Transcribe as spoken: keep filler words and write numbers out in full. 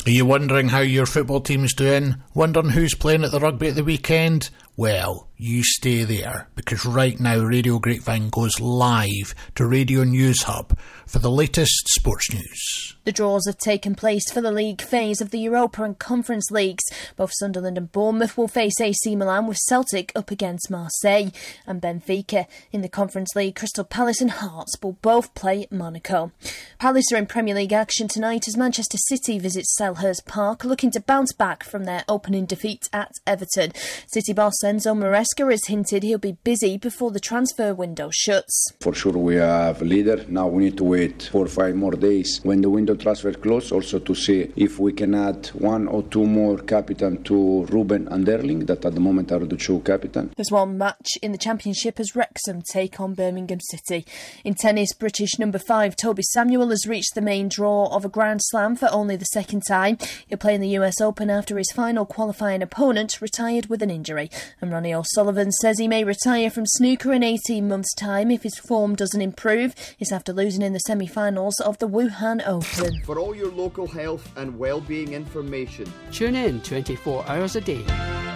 Are you wondering how your football team's doing? Wondering who's playing at the rugby at the weekend? Well, you stay there, because right now Radio Grapevine goes live to Radio News Hub for the latest sports news. The draws have taken place for the league phase of the Europa and Conference Leagues. Both Sunderland and Bournemouth will face A C Milan, with Celtic up against Marseille and Benfica. In the Conference League, Crystal Palace and Hearts will both play Monaco. Palace are in Premier League action tonight as Manchester City visits Selhurst Park, looking to bounce back from their opening defeat at Everton. City boss Enzo Maresca has hinted he'll be busy before the transfer window shuts. For sure we have a leader. Now we need to wait four or five more days when the window transfer close, also to see if we can add one or two more captain to Ruben and Erling, that at the moment are the two captain. There's one match in the Championship as Wrexham take on Birmingham City. In tennis, British number five Toby Samuel has reached the main draw of a Grand Slam for only the second time. He'll play in the U S Open after his final qualifying opponent retired with an injury. And Ronnie O'Sullivan says he may retire from snooker in eighteen months' time if his form doesn't improve. It's after losing in the semi-finals of the Wuhan Open. For all your local health and well-being information, tune in twenty-four hours a day.